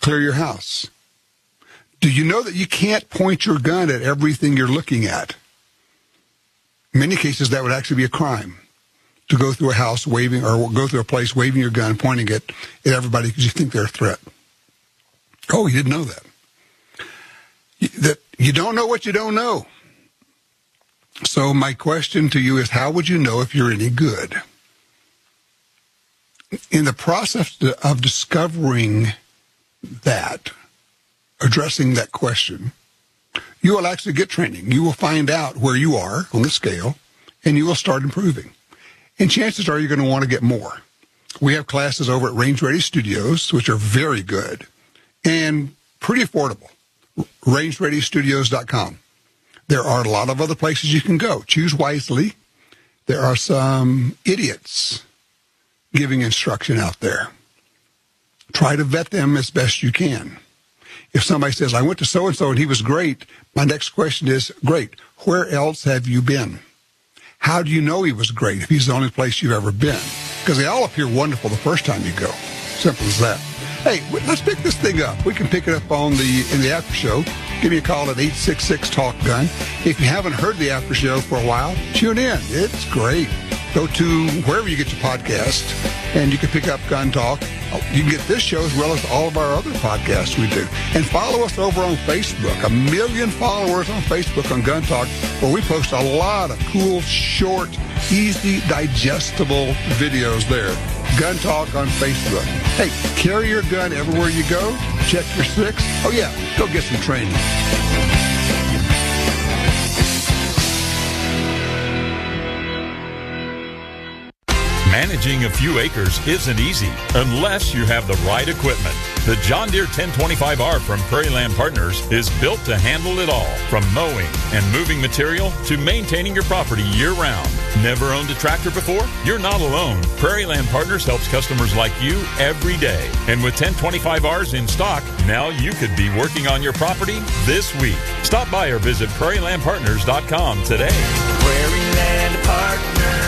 clear your house. Do you know that you can't point your gun at everything you're looking at? In many cases, that would actually be a crime, to go through a house waving, or go through a place waving your gun, pointing it at everybody because you think they're a threat. Oh, you didn't know that. That you don't know what you don't know. So my question to you is, how would you know if you're any good? In the process of discovering that, addressing that question, you will actually get training. You will find out where you are on the scale, and you will start improving. And chances are you're going to want to get more. We have classes over at Range Ready Studios, which are very good and pretty affordable. RangeReadyStudios.com. There are a lot of other places you can go. Choose wisely. There are some idiots giving instruction out there. Try to vet them as best you can. If somebody says, I went to so-and-so and he was great, my next question is, great, where else have you been? How do you know he was great if he's the only place you've ever been? Because they all appear wonderful the first time you go. Simple as that. Hey, let's pick this thing up. We can pick it up in the after show. Give me a call at 866-TALK-GUN. If you haven't heard the after show for a while, tune in. It's great. Go to wherever you get your podcast, and you can pick up Gun Talk. You can get this show as well as all of our other podcasts we do. And follow us over on Facebook. 1 million followers on Facebook on Gun Talk, where we post a lot of cool, short, easy, digestible videos there. Gun Talk on Facebook. Hey, carry your gun everywhere you go. Check your six. Oh, yeah, go get some training. Managing a few acres isn't easy unless you have the right equipment. The John Deere 1025R from Prairie Land Partners is built to handle it all, from mowing and moving material to maintaining your property year-round. Never owned a tractor before? You're not alone. Prairie Land Partners helps customers like you every day. And with 1025Rs in stock, now you could be working on your property this week. Stop by or visit prairielandpartners.com today. Prairie Land Partners.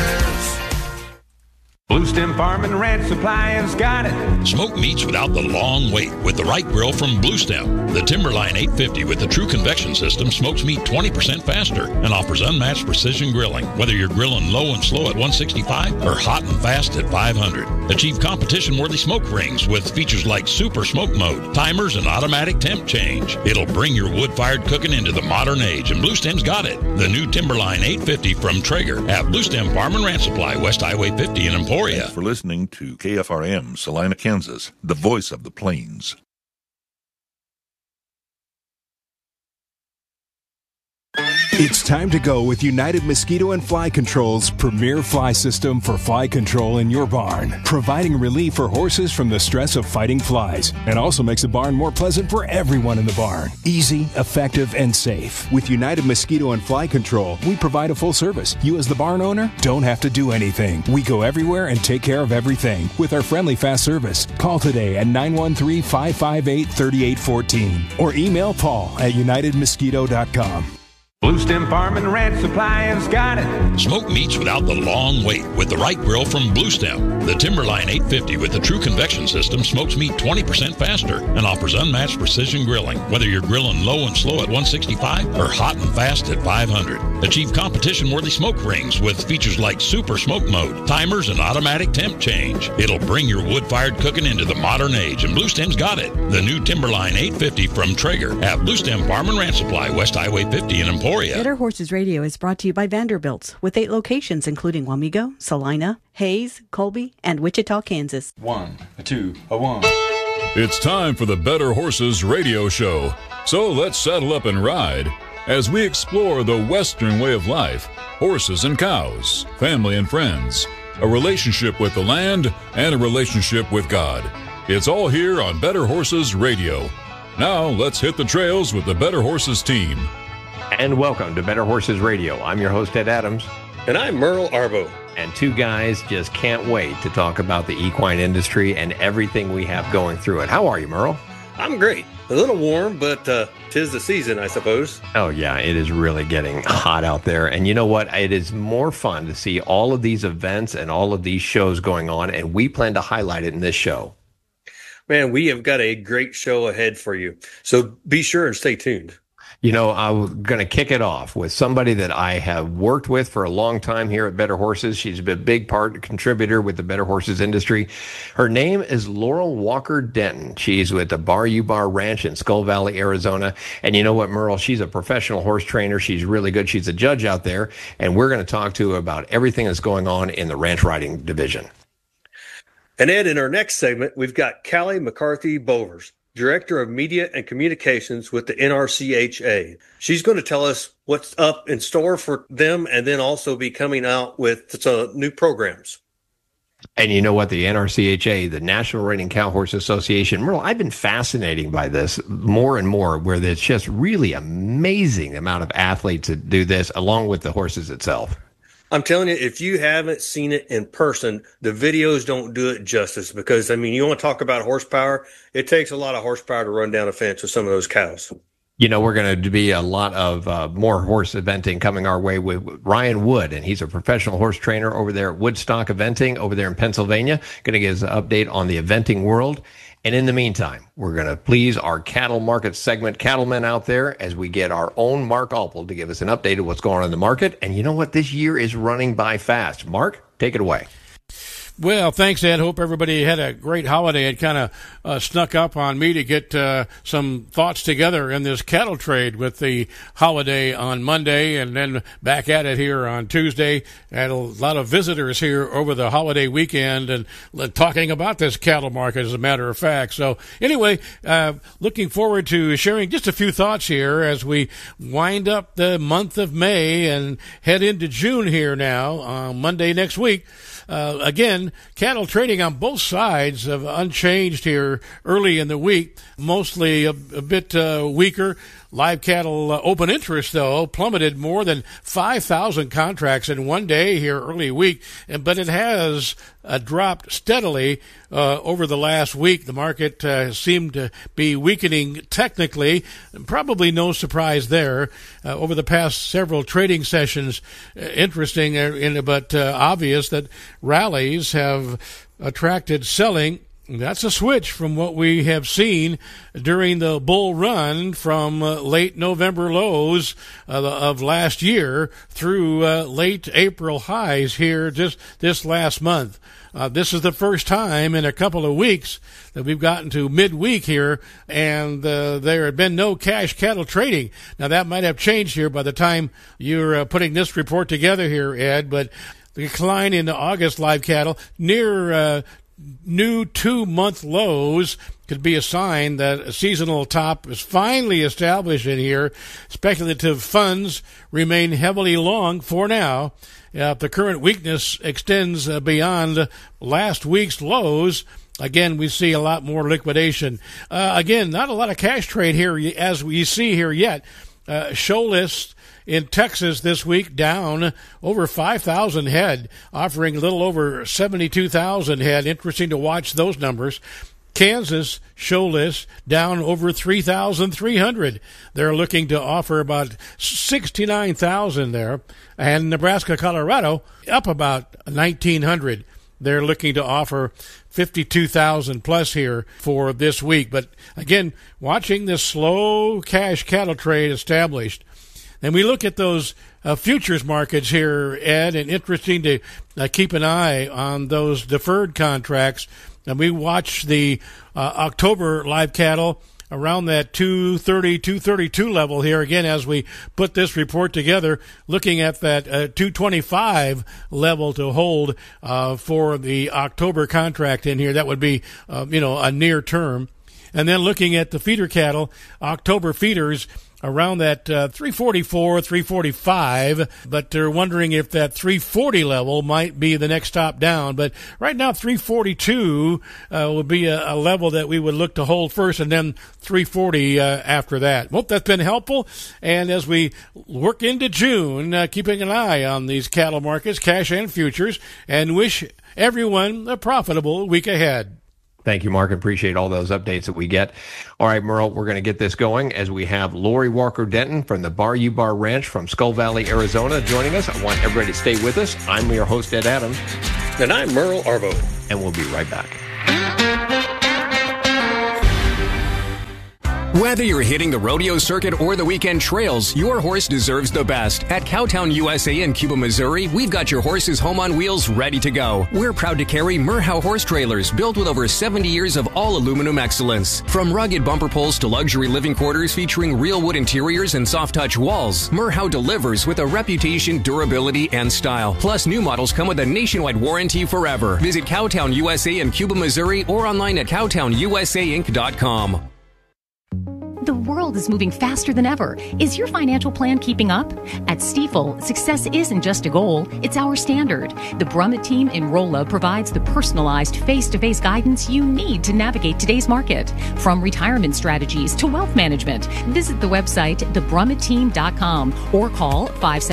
Blue Stem Farm and Ranch Supply has got it. Smoked meats without the long wait with the right grill from Blue Stem. The Timberline 850 with the true convection system smokes meat 20% faster and offers unmatched precision grilling, whether you're grilling low and slow at 165 or hot and fast at 500. Achieve competition-worthy smoke rings with features like Super Smoke Mode, timers, and automatic temp change. It'll bring your wood-fired cooking into the modern age, and Blue Stem's got it. The new Timberline 850 from Traeger at Blue Stem Farm and Ranch Supply, West Highway 50 in Emporia. Thanks for listening to KFRM, Salina, Kansas, the voice of the plains. It's time to go with United Mosquito and Fly Control's premier fly system for fly control in your barn, providing relief for horses from the stress of fighting flies, and also makes the barn more pleasant for everyone in the barn. Easy, effective, and safe. With United Mosquito and Fly Control, we provide a full service. You as the barn owner don't have to do anything. We go everywhere and take care of everything with our friendly fast service. Call today at 913-558-3814 or email Paul at unitedmosquito.com. Blue Stem Farm and Ranch Supply has got it. Smoked meats without the long wait with the right grill from Blue Stem. The Timberline 850 with the true convection system smokes meat 20% faster and offers unmatched precision grilling, whether you're grilling low and slow at 165 or hot and fast at 500. Achieve competition-worthy smoke rings with features like Super Smoke Mode, timers, and automatic temp change. It'll bring your wood-fired cooking into the modern age, and Blue Stem's got it. The new Timberline 850 from Traeger at Blue Stem Farm and Ranch Supply, West Highway 50 in Emporia. Better Horses Radio is brought to you by Vanderbilt's, with 8 locations including Wamego, Salina, Hayes, Colby, and Wichita, Kansas. 1, 2, 1. It's time for the Better Horses Radio Show. So let's saddle up and ride as we explore the Western way of life, horses and cows, family and friends, a relationship with the land, and a relationship with God. It's all here on Better Horses Radio. Now let's hit the trails with the Better Horses team. And welcome to Better Horses Radio. I'm your host, Ed Adams. And I'm Merle Arbo. And two guys just can't wait to talk about the equine industry and everything we have going through it. How are you, Merle? I'm great. A little warm, but 'tis the season, I suppose. Oh, yeah, it is really getting hot out there. And you know what? It is more fun to see all of these events and all of these shows going on, and we plan to highlight it in this show. Man, we have got a great show ahead for you. So be sure and stay tuned. You know, I'm going to kick it off with somebody that I have worked with for a long time here at Better Horses. She's been a big contributor with the Better Horses industry. Her name is Laurel Walker Denton. She's with the Bar U Bar Ranch in Skull Valley, Arizona. And you know what, Merle? She's a professional horse trainer. She's really good. She's a judge out there. And we're going to talk to her about everything that's going on in the ranch riding division. And Ed, in our next segment, we've got Callie McCarthy Bovers, Director of Media and Communications with the NRCHA. She's going to tell us what's up in store for them and then also be coming out with some new programs. And you know what? The NRCHA, the National Reining Cow Horse Association, Merle, I've been fascinated by this more and more, where there's just really amazing amount of athletes that do this along with the horses itself. I'm telling you, if you haven't seen it in person, the videos don't do it justice because, I mean, you want to talk about horsepower? It takes a lot of horsepower to run down a fence with some of those cows. You know, we're going to be a lot of more horse eventing coming our way with Ryan Wood, and he's a professional horse trainer over there at Woodstock Eventing over there in Pennsylvania. Going to give us an update on the eventing world. And in the meantime, we're going to please our cattle market segment cattlemen out there as we get our own Mark Alpel to give us an update of what's going on in the market. And you know what? This year is running by fast. Mark, take it away. Well, thanks, Ed. Hope everybody had a great holiday. It kind of snuck up on me to get some thoughts together in this cattle trade with the holiday on Monday and then back at it here on Tuesday. Had a lot of visitors here over the holiday weekend and talking about this cattle market, as a matter of fact. So anyway, looking forward to sharing just a few thoughts here as we wind up the month of May and head into June here now on Monday next week. Again, cattle trading on both sides of unchanged here early in the week, mostly a bit weaker. Live cattle open interest, though, plummeted more than 5,000 contracts in one day here early week, but it has dropped steadily over the last week. The market seemed to be weakening technically, probably no surprise there. Over the past several trading sessions, interesting but obvious that rallies have attracted selling. That's a switch from what we have seen during the bull run from late November lows of last year through late April highs here just this last month. This is the first time in a couple of weeks that we've gotten to midweek here, and there had been no cash cattle trading. Now, that might have changed here by the time you're putting this report together here, Ed, but the decline in the August live cattle near new 2-month lows could be a sign that a seasonal top is finally established in here. Speculative funds remain heavily long for now. If the current weakness extends beyond last week's lows, again, we see a lot more liquidation. Again, not a lot of cash trade here as we see here yet. Show lists in Texas this week down over 5,000 head, offering a little over 72,000 head. Interesting to watch those numbers. Kansas show list down over 3,300. They're looking to offer about 69,000 there. And Nebraska, Colorado up about 1,900. They're looking to offer 52,000 plus here for this week. But again, watching this slow cash cattle trade established. And we look at those futures markets here, Ed, and interesting to keep an eye on those deferred contracts. And we watch the October live cattle around that 230, 232 level here again as we put this report together, looking at that 225 level to hold for the October contract in here. That would be, a near term. And then looking at the feeder cattle, October feeders around that 344, 345, but they're wondering if that 340 level might be the next stop down. But right now, 342 would be a level that we would look to hold first, and then 340 after that. Hope that's been helpful. And as we work into June, keeping an eye on these cattle markets, cash and futures, and wish everyone a profitable week ahead. Thank you, Mark. Appreciate all those updates that we get. All right, Merle, we're going to get this going as we have Lori Walker Denton from the Bar U Bar Ranch from Skull Valley, Arizona, joining us. I want everybody to stay with us. I'm your host, Ed Adams. And I'm Merle Arvo. And we'll be right back. Whether you're hitting the rodeo circuit or the weekend trails, your horse deserves the best. At Cowtown USA in Cuba, Missouri, we've got your horse's home on wheels ready to go. We're proud to carry Merhow horse trailers built with over 70 years of all aluminum excellence. From rugged bumper poles to luxury living quarters featuring real wood interiors and soft touch walls, Merhow delivers with a reputation, durability, and style. Plus, new models come with a nationwide warranty forever. Visit Cowtown USA in Cuba, Missouri or online at cowtownusainc.com. The world is moving faster than ever. Is your financial plan keeping up? At Stifel, success isn't just a goal, it's our standard. The Brummett team in Rolla provides the personalized face-to-face guidance you need to navigate today's market. From retirement strategies to wealth management, visit the website thebrummettteam.com or call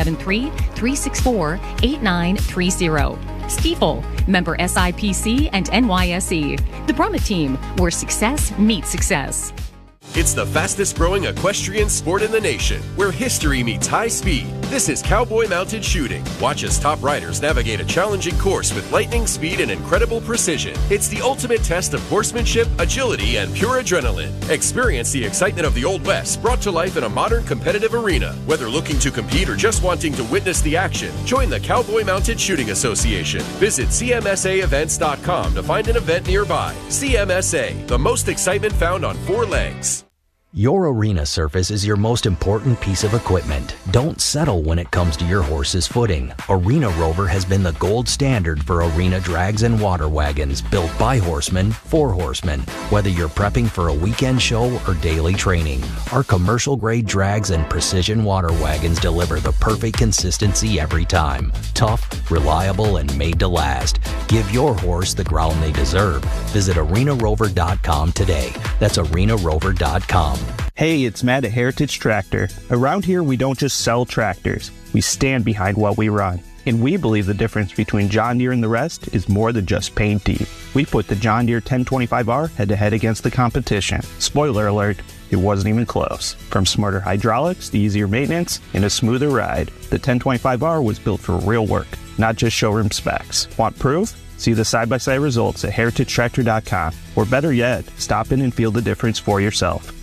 573-364-8930. Stifel, member SIPC and NYSE. The Brummett team, where success meets success. It's the fastest growing equestrian sport in the nation, where history meets high speed. This is Cowboy Mounted Shooting. Watch as top riders navigate a challenging course with lightning speed and incredible precision. It's the ultimate test of horsemanship, agility, and pure adrenaline. Experience the excitement of the Old West brought to life in a modern competitive arena. Whether looking to compete or just wanting to witness the action, join the Cowboy Mounted Shooting Association. Visit CMSAevents.com to find an event nearby. CMSA, the most excitement found on four legs. Your arena surface is your most important piece of equipment. Don't settle when it comes to your horse's footing. Arena Rover has been the gold standard for arena drags and water wagons built by horsemen for horsemen. Whether you're prepping for a weekend show or daily training, our commercial-grade drags and precision water wagons deliver the perfect consistency every time. Tough, reliable, and made to last. Give your horse the ground they deserve. Visit arenarover.com today. That's arenarover.com. Hey, it's Matt at Heritage Tractor. Around here, we don't just sell tractors. We stand behind what we run. And we believe the difference between John Deere and the rest is more than just paint deep. We put the John Deere 1025R head-to-head against the competition. Spoiler alert, it wasn't even close. From smarter hydraulics to easier maintenance and a smoother ride, the 1025R was built for real work, not just showroom specs. Want proof? See the side-by-side results at heritagetractor.com. Or better yet, stop in and feel the difference for yourself.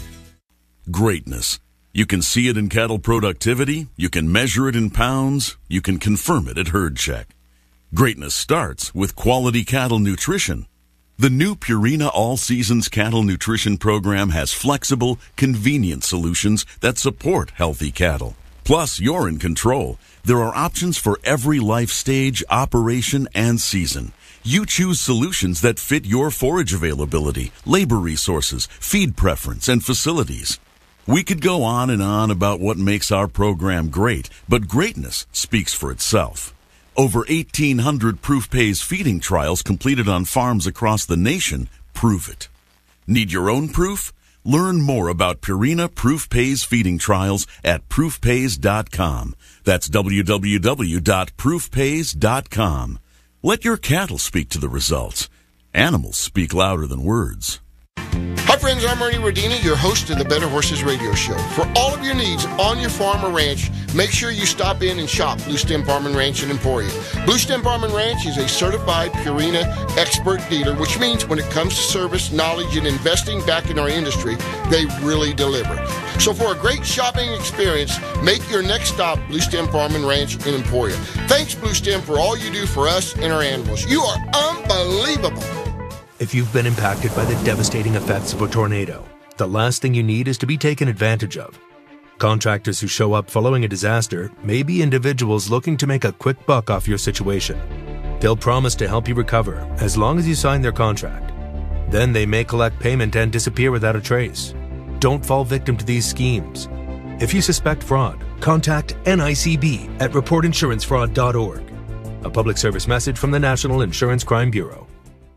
Greatness. You can see it in cattle productivity, you can measure it in pounds, you can confirm it at Herd Check. Greatness starts with quality cattle nutrition. The new Purina All Seasons Cattle Nutrition Program has flexible, convenient solutions that support healthy cattle. Plus, you're in control. There are options for every life stage, operation, and season. You choose solutions that fit your forage availability, labor resources, feed preference, and facilities. We could go on and on about what makes our program great, but greatness speaks for itself. Over 1,800 Proof Pays feeding trials completed on farms across the nation prove it. Need your own proof? Learn more about Purina Proof Pays feeding trials at proofpays.com. That's www.proofpays.com. Let your cattle speak to the results. Animals speak louder than words. Hi friends, I'm Ernie Rodini, your host of the Better Horses Radio Show. For all of your needs on your farm or ranch, make sure you stop in and shop Blue Stem Farm and Ranch in Emporia. Blue Stem Farm and Ranch is a certified Purina expert dealer, which means when it comes to service, knowledge, and investing back in our industry, they really deliver. So for a great shopping experience, make your next stop Blue Stem Farm and Ranch in Emporia. Thanks, Blue Stem, for all you do for us and our animals. You are unbelievable. If you've been impacted by the devastating effects of a tornado, the last thing you need is to be taken advantage of. Contractors who show up following a disaster may be individuals looking to make a quick buck off your situation. They'll promise to help you recover as long as you sign their contract. Then they may collect payment and disappear without a trace. Don't fall victim to these schemes. If you suspect fraud, contact NICB at reportinsurancefraud.org. A public service message from the National Insurance Crime Bureau.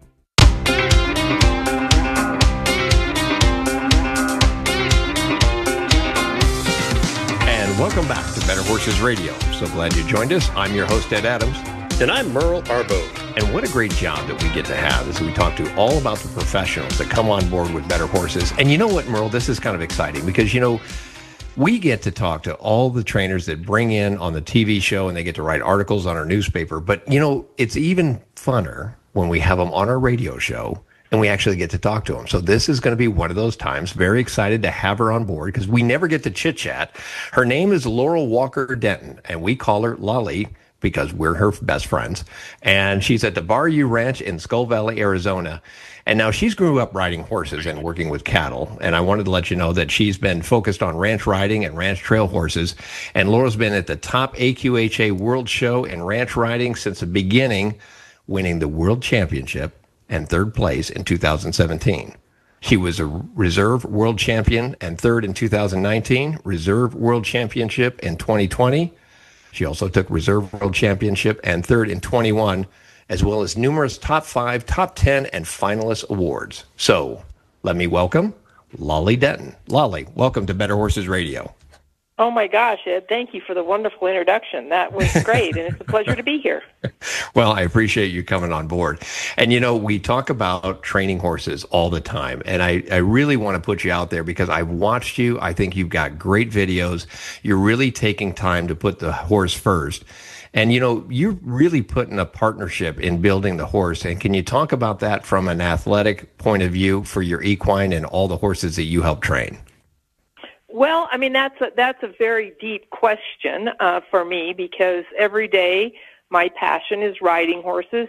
Welcome back to Better Horses Radio. So glad you joined us. I'm your host, Ed Adams. And I'm Merle Arbo. And what a great job that we get to have as we talk to all about the professionals that come on board with Better Horses. And you know what, Merle, this is kind of exciting because, you know, we get to talk to all the trainers that bring in on the TV show and they get to write articles on our newspaper. But, you know, it's even funner when we have them on our radio show and we actually get to talk to them. So this is going to be one of those times. Very excited to have her on board because we never get to chit-chat. Her name is Laurel Walker Denton, and we call her Lolly because we're her best friends. And she's at the Bayou Ranch in Skull Valley, Arizona. And now she's grew up riding horses and working with cattle. And I wanted to let you know that she's been focused on ranch riding and ranch trail horses. And Laura's been at the top AQHA World Show in ranch riding since the beginning, winning the World Championship and third place in 2017. She was a reserve world champion and third in 2019, reserve world championship in 2020. She also took reserve world championship and third in 21, as well as numerous top 5, top 10, and finalist awards. So let me welcome Lolly Denton. Lolly, welcome to Better Horses Radio. Oh, my gosh, Ed, thank you for the wonderful introduction. That was great, and it's a pleasure to be here. Well, I appreciate you coming on board. And, you know, we talk about training horses all the time, and I really want to put you out there because I've watched you. I think you've got great videos. You're really taking time to put the horse first. And, you know, you're really putting a partnership in building the horse. And can you talk about that from an athletic point of view for your equine and all the horses that you help train? Well, I mean, that's a very deep question for me because every day my passion is riding horses.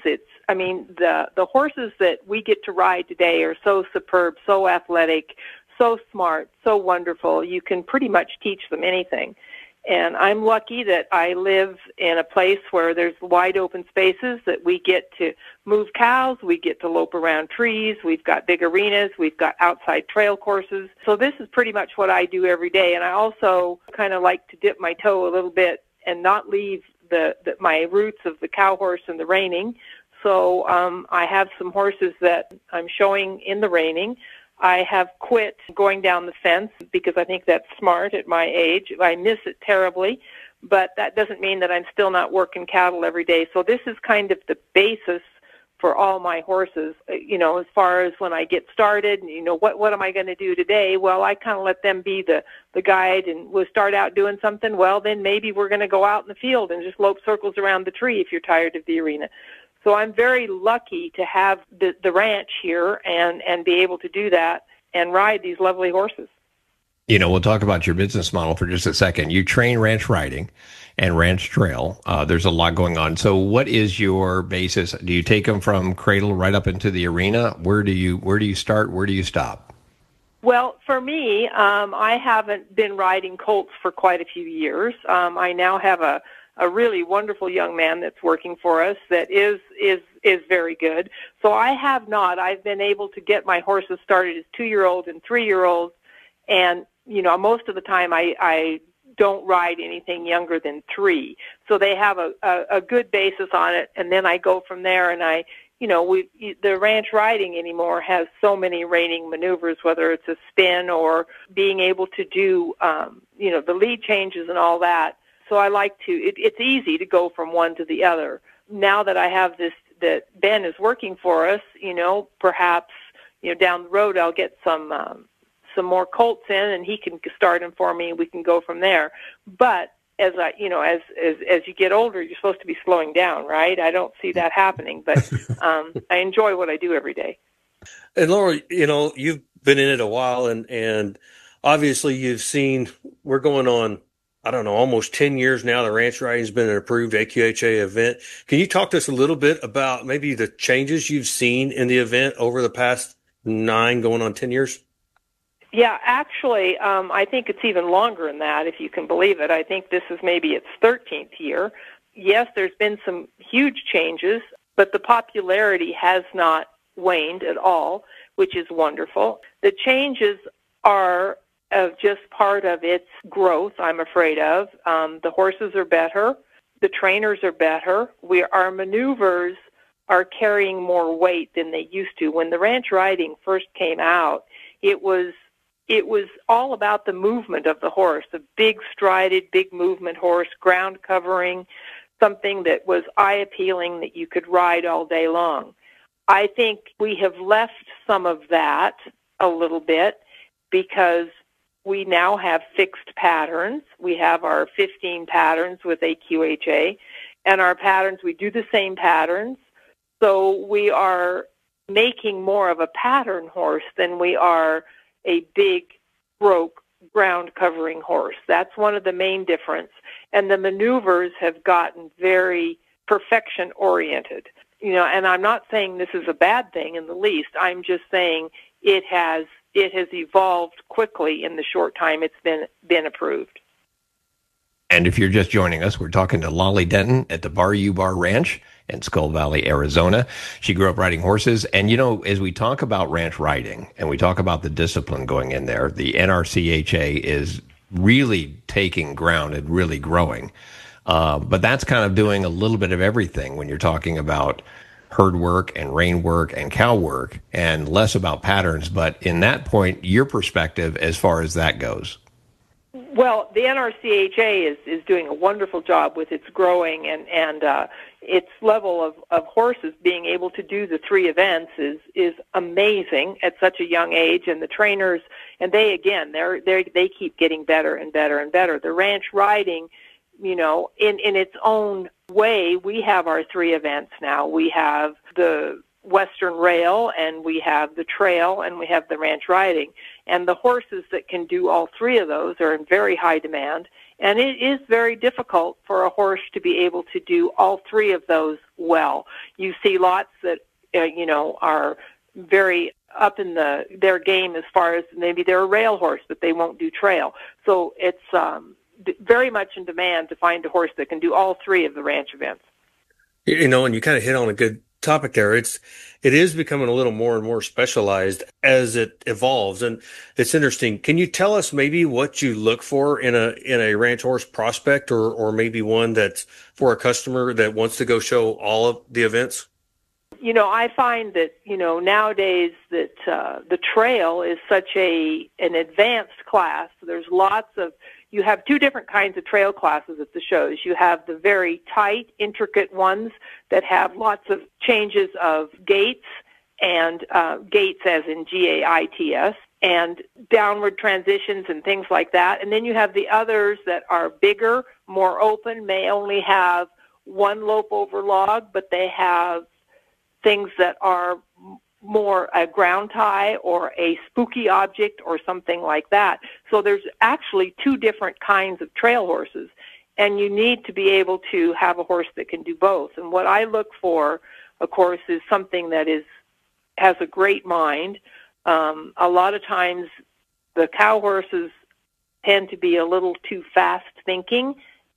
The horses that we get to ride today are so superb, so athletic, so smart, so wonderful. You can pretty much teach them anything. And I'm lucky that I live in a place where there's wide open spaces that we get to move cows, we get to lope around trees, we've got big arenas, we've got outside trail courses. So this is pretty much what I do every day. And I also kind of like to dip my toe a little bit and not leave my roots of the cow horse and the reining. So I have some horses that I'm showing in the reining. I have quit going down the fence because I think that's smart at my age. I miss it terribly, but that doesn't mean that I'm still not working cattle every day. So this is kind of the basis for all my horses, you know, as far as when I get started, you know, what am I going to do today? Well, I kind of let them be the guide, and we'll start out doing something. Well, then maybe we're going to go out in the field and just lope circles around the tree if you're tired of the arena. So I'm very lucky to have the ranch here and be able to do that and ride these lovely horses. You know, we'll talk about your business model for just a second. You train ranch riding and ranch trail. There's a lot going on. So what is your basis? Do you take them from cradle right up into the arena? Where do you start? Where do you stop? Well, for me, I haven't been riding colts for quite a few years. I now have a really wonderful young man that's working for us that is very good. So I have not. I've been able to get my horses started as 2-year-olds and 3-year-olds, and you know, most of the time I don't ride anything younger than 3. So they have a good basis on it, and then I go from there. And the ranch riding anymore has so many reining maneuvers, whether it's a spin or being able to do the lead changes and all that. So I like to, it's easy to go from one to the other. Now that I have this, that Ben is working for us, you know, perhaps, you know, down the road I'll get some more colts in and he can start them for me and we can go from there. But as you get older, you're supposed to be slowing down, right? I don't see that happening, but I enjoy what I do every day. And Laura, you know, you've been in it a while and obviously you've seen, we're going on, I don't know, almost 10 years now, the ranch riding has been an approved AQHA event. Can you talk to us a little bit about maybe the changes you've seen in the event over the past 9 going on 10 years? Yeah, actually, I think it's even longer than that, if you can believe it. I think this is maybe its 13th year. Yes, there's been some huge changes, but the popularity has not waned at all, which is wonderful. The changes are just part of its growth, I'm afraid of. The horses are better. The trainers are better. Our maneuvers are carrying more weight than they used to. When the ranch riding first came out, it was all about the movement of the horse, a big strided, big movement horse, ground covering, something that was eye-appealing that you could ride all day long. I think we have left some of that a little bit because we now have fixed patterns. We have our 15 patterns with AQHA, and our patterns, we do the same patterns. So we are making more of a pattern horse than we are a big, broke, ground-covering horse. That's one of the main difference. And the maneuvers have gotten very perfection-oriented. And I'm not saying this is a bad thing in the least. I'm just saying it has evolved quickly in the short time it's been approved. And if you're just joining us, we're talking to Lolly Denton at the Bar U Bar Ranch in Skull Valley, Arizona. She grew up riding horses. And, as we talk about ranch riding and we talk about the discipline going in there, the NRCHA is really taking ground and really growing. But that's kind of doing a little bit of everything when you're talking about herd work and rein work and cow work and less about patterns. But in that point, your perspective as far as that goes. Well, the NRCHA is doing a wonderful job with its growing and its level of horses being able to do the 3 events is amazing at such a young age. And the trainers, and they keep getting better and better and better. The ranch riding, in its own way, we have our 3 events now. We have the Western Rail, and we have the Trail, and we have the ranch riding. And the horses that can do all 3 of those are in very high demand. And it is very difficult for a horse to be able to do all 3 of those well. You see lots that, are very up in their game as far as maybe they're a rail horse, but they won't do trail. So it's very much in demand to find a horse that can do all 3 of the ranch events. And you kind of hit on a good topic there. It is becoming a little more and more specialized as it evolves, and it's interesting. Can you tell us maybe what you look for in a ranch horse prospect, or maybe one that's for a customer that wants to go show all of the events? I find that nowadays that the trail is such an advanced class. There's lots of You have 2 different kinds of trail classes at the shows. You have the very tight, intricate ones that have lots of changes of gaits, and gaits as in GAITS, and downward transitions and things like that. And then you have the others that are bigger, more open, may only have 1 lope over log, but they have things that are more a ground tie or a spooky object or something like that. So there's actually 2 different kinds of trail horses, and you need to be able to have a horse that can do both. And what I look for, of course, is something that has a great mind. A lot of times the cow horses tend to be a little too fast thinking.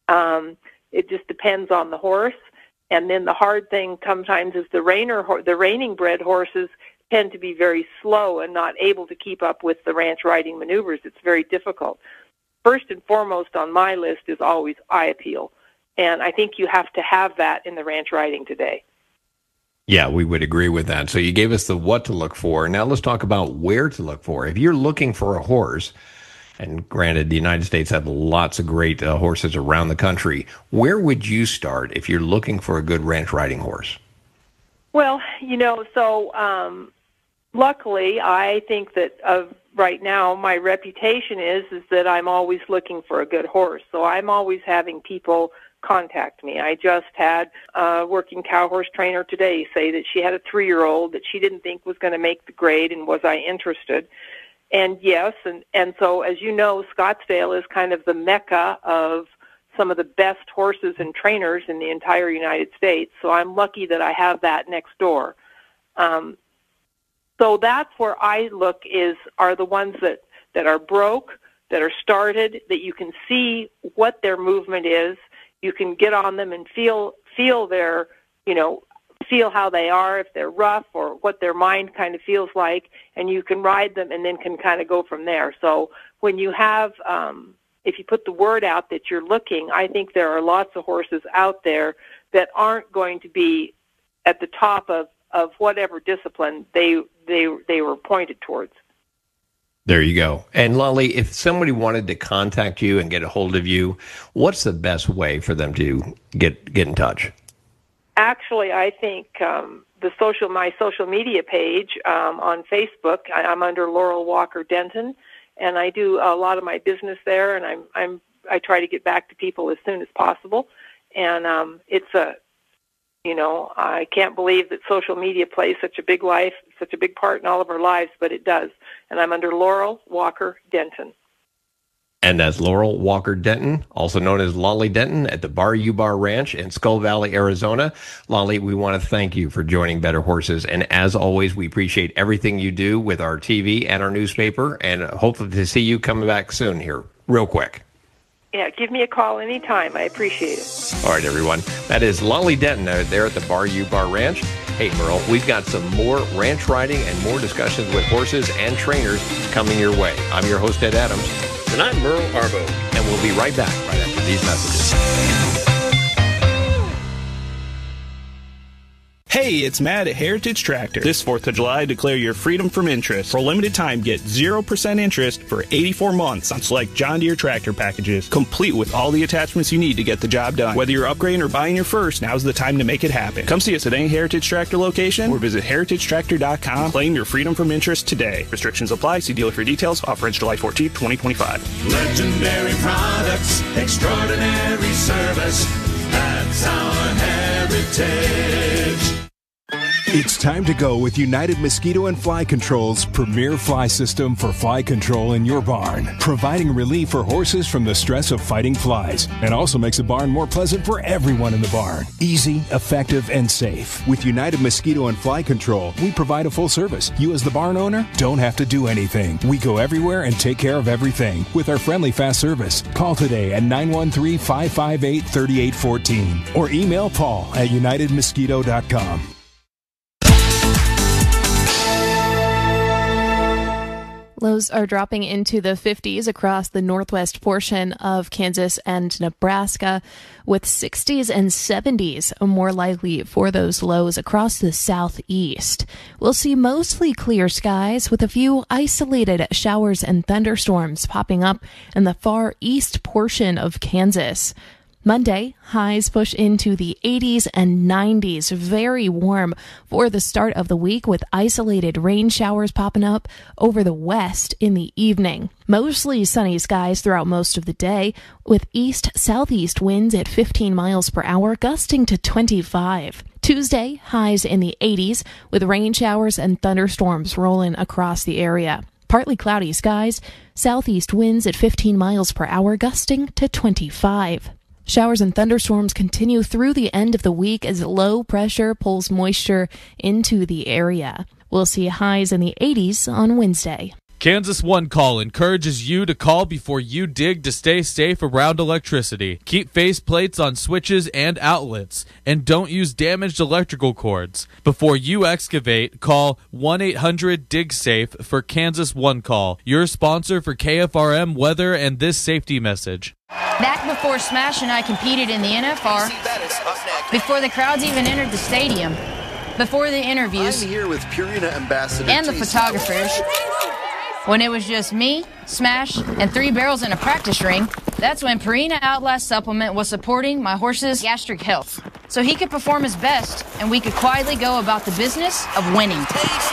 It just depends on the horse. And then the hard thing sometimes is the reining bred horses tend to be very slow and not able to keep up with the ranch riding maneuvers. It's very difficult. First and foremost on my list is always eye appeal. And I think you have to have that in the ranch riding today. Yeah, we would agree with that. So you gave us the what to look for. Now let's talk about where to look for. If you're looking for a horse, and granted, the United States have lots of great horses around the country, where would you start if you're looking for a good ranch riding horse? Well, luckily, I think that right now my reputation is that I'm always looking for a good horse. So I'm always having people contact me. I just had a working cow horse trainer today say that she had a 3-year-old that she didn't think was going to make the grade, and was I interested? And yes, and so as you know, Scottsdale is kind of the mecca of some of the best horses and trainers in the entire United States. So I'm lucky that I have that next door. So that's where I look are the ones that are broke, that are started, that you can see what their movement is. You can get on them and feel their, feel how they are, if they're rough or what their mind kind of feels like, and you can ride them and then can kind of go from there. So when you have, if you put the word out that you're looking, I think there are lots of horses out there that aren't going to be at the top of whatever discipline they were pointed towards. There you go. And Lolly, if somebody wanted to contact you and get a hold of you, what's the best way for them to get in touch? Actually, I think my social media page on Facebook, I'm under Laurel Walker Denton, and I do a lot of my business there, and I try to get back to people as soon as possible. And it's I can't believe that social media plays such a big part in all of our lives, but it does. And I'm under Laurel Walker Denton. And that's Laurel Walker Denton, also known as Lolly Denton, at the Bar U Bar Ranch in Skull Valley, Arizona. Lolly, we want to thank you for joining Better Horses. And as always, we appreciate everything you do with our TV and our newspaper, and hopefully to see you coming back soon here, real quick. Yeah, give me a call anytime. I appreciate it. All right, everyone. That is Lolly Denton there at the Bar U Bar Ranch. Hey, Merle, we've got some more ranch riding and more discussions with horses and trainers coming your way. I'm your host, Ed Adams. And I'm Merle Arbo. And we'll be right back right after these messages. Hey, it's Matt at Heritage Tractor. This 4th of July, declare your freedom from interest. For a limited time, get 0% interest for 84 months on select John Deere tractor packages, complete with all the attachments you need to get the job done. Whether you're upgrading or buying your first, now's the time to make it happen. Come see us at any Heritage Tractor location or visit heritagetractor.com. Claim your freedom from interest today. Restrictions apply. See dealer for details. Offer ends July 14th, 2025. Legendary products, extraordinary service. That's our heritage. It's time to go with United Mosquito and Fly Control's premier fly system for fly control in your barn, providing relief for horses from the stress of fighting flies, and also makes the barn more pleasant for everyone in the barn. Easy, effective, and safe. With United Mosquito and Fly Control, we provide a full service. You as the barn owner don't have to do anything. We go everywhere and take care of everything with our friendly fast service. Call today at 913-558-3814 or email Paul at unitedmosquito.com. Lows are dropping into the 50s across the northwest portion of Kansas and Nebraska, with 60s and 70s more likely for those lows across the southeast. We'll see mostly clear skies with a few isolated showers and thunderstorms popping up in the far east portion of Kansas. Monday, highs push into the 80s and 90s, very warm for the start of the week, with isolated rain showers popping up over the west in the evening. Mostly sunny skies throughout most of the day, with east-southeast winds at 15 miles per hour, gusting to 25. Tuesday, highs in the 80s, with rain showers and thunderstorms rolling across the area. Partly cloudy skies, southeast winds at 15 miles per hour, gusting to 25. Showers and thunderstorms continue through the end of the week as low pressure pulls moisture into the area. We'll see highs in the 80s on Wednesday. Kansas One Call encourages you to call before you dig to stay safe around electricity. Keep face plates on switches and outlets, and don't use damaged electrical cords. Before you excavate, call 1-800-DIG-SAFE for Kansas One Call, your sponsor for KFRM weather and this safety message. Back before Smash and I competed in the NFR, before the crowds even entered the stadium, before the interviews, I'm here with Purina Ambassador and the photographers. When it was just me, Smash, and 3 barrels in a practice ring, that's when Purina Outlast Supplement was supporting my horse's gastric health, so he could perform his best and we could quietly go about the business of winning.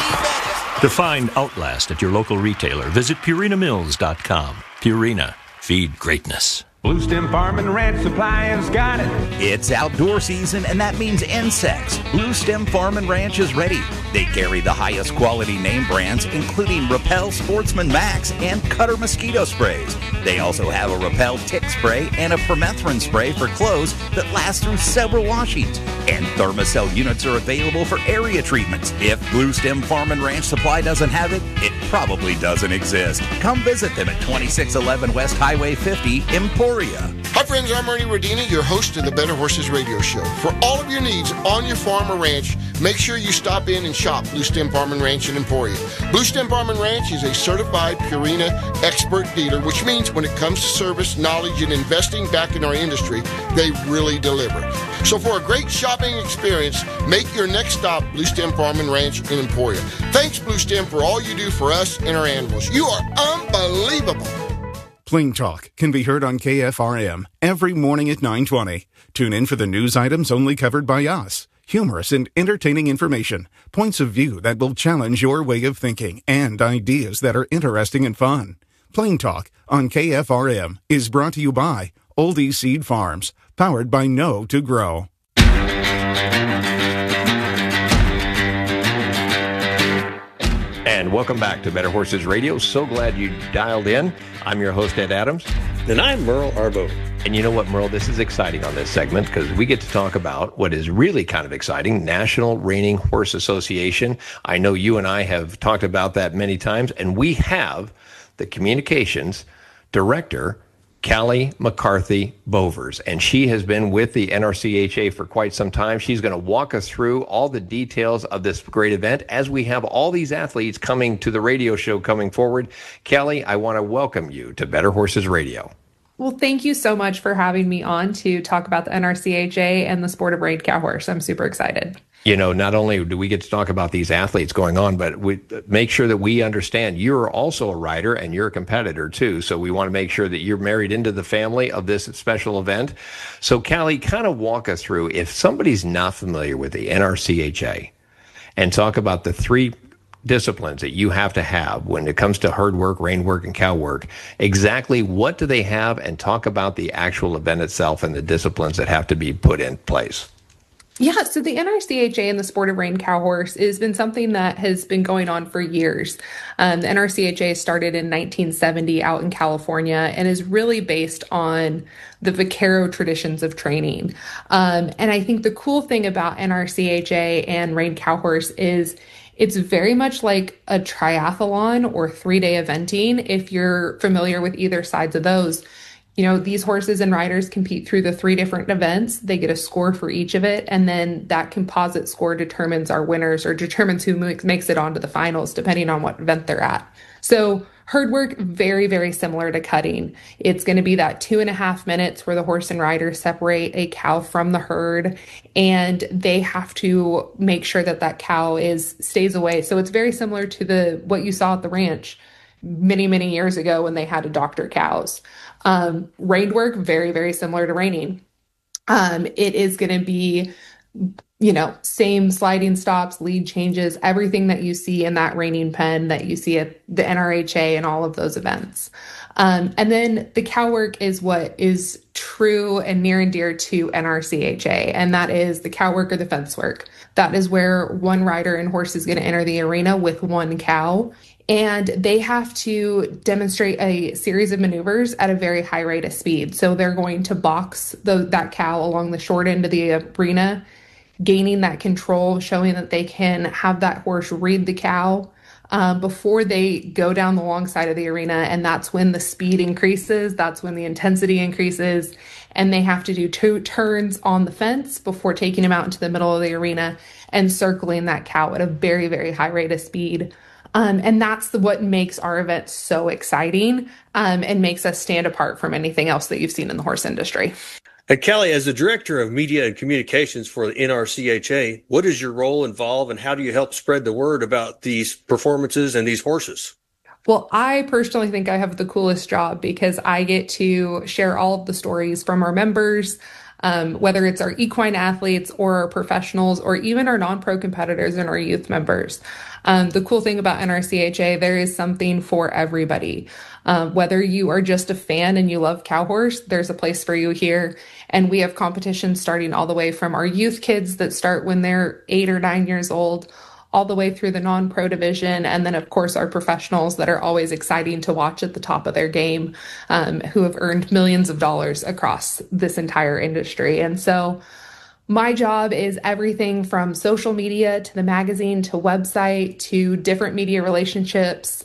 To find Outlast at your local retailer, visit PurinaMills.com. Purina, feed greatness. Blue Stem Farm and Ranch Supply has got it. It's outdoor season, and that means insects. Blue Stem Farm and Ranch is ready. They carry the highest quality name brands, including Repel Sportsman Max and Cutter mosquito sprays. They also have a Repel tick spray and a permethrin spray for clothes that last through several washings. And Thermacell units are available for area treatments. If Blue Stem Farm and Ranch Supply doesn't have it, it probably doesn't exist. Come visit them at 2611 West Highway 50, Emporia. Hi friends, I'm Ernie Rodini, your host of the Better Horses Radio Show. For all of your needs on your farm or ranch, make sure you stop in and shop Blue Stem Farm and Ranch in Emporia. Blue Stem Farm and Ranch is a certified Purina expert dealer, which means when it comes to service, knowledge, and investing back in our industry, they really deliver. So for a great shopping experience, make your next stop Blue Stem Farm and Ranch in Emporia. Thanks, Blue Stem, for all you do for us and our animals. You are unbelievable. Plain Talk can be heard on KFRM every morning at 9:20. Tune in for the news items only covered by us. Humorous and entertaining information, points of view that will challenge your way of thinking, and ideas that are interesting and fun. Plain Talk on KFRM is brought to you by Oldie Seed Farms, powered by Know to Grow. And welcome back to Better Horses Radio. So glad you dialed in. I'm your host, Ed Adams. And I'm Merle Arbo. And you know what, Merle? This is exciting on this segment because we get to talk about what is really kind of exciting, National Reining Horse Association. I know you and I have talked about that many times, and we have the communications director, Callie McCarthy Bovers, and she has been with the NRCHA for quite some time. She's going to walk us through all the details of this great event as we have all these athletes coming to the radio show coming forward. Callie, I want to welcome you to Better Horses Radio. Well, thank you so much for having me on to talk about the NRCHA and the sport of reined cow horse. I'm super excited. You know, not only do we get to talk about these athletes going on, but we make sure that we understand you're also a rider and you're a competitor too. So we want to make sure that you're married into the family of this special event. So Callie, kind of walk us through, if somebody's not familiar with the NRCHA, and talk about the three disciplines that you have to have when it comes to herd work, rein work, and cow work. Exactly what do they have, and talk about the actual event itself and the disciplines that have to be put in place. Yeah, so the NRCHA and the sport of reined cow horse has been something that has been going on for years. The NRCHA started in 1970 out in California and is really based on the vaquero traditions of training. And I think the cool thing about NRCHA and reined cow horse is it's very much like a triathlon or 3-day eventing. If you're familiar with either sides of those, you know, these horses and riders compete through the 3 different events. They get a score for each of it. And then that composite score determines our winners or determines who makes it onto the finals, depending on what event they're at. So herd work, very, very similar to cutting. It's going to be that 2.5 minutes where the horse and rider separate a cow from the herd, and they have to make sure that that cow stays away. So it's very similar to what you saw at the ranch many, many years ago when they had to doctor cows. Reined work, very, very similar to reining. It is going to be, you know, same sliding stops, lead changes, everything that you see in that reining pen that you see at the NRHA and all of those events. And then the cow work is what is true and near and dear to NRCHA, and that is the cow work or the fence work. That is where one rider and horse is going to enter the arena with one cow, and they have to demonstrate a series of maneuvers at a very high rate of speed. So they're going to box that cow along the short end of the arena, gaining that control, showing that they can have that horse read the cow before they go down the long side of the arena. And that's when the speed increases. That's when the intensity increases. And they have to do 2 turns on the fence before taking him out into the middle of the arena and circling that cow at a very, very high rate of speed. And that's what makes our event so exciting and makes us stand apart from anything else that you've seen in the horse industry. And Callie, as the Director of Media and Communications for the NRCHA, what does your role involve, and how do you help spread the word about these performances and these horses? Well, I personally think I have the coolest job because I get to share all of the stories from our members, whether it's our equine athletes or our professionals or even our non-pro competitors and our youth members. The cool thing about NRCHA, there is something for everybody. Whether you are just a fan and you love cow horse, there's a place for you here. And we have competitions starting all the way from our youth kids that start when they're 8 or 9 years old, all the way through the non-pro division. And then, of course, our professionals that are always exciting to watch at the top of their game, who have earned millions of dollars across this entire industry. And so my job is everything from social media to the magazine to website to different media relationships.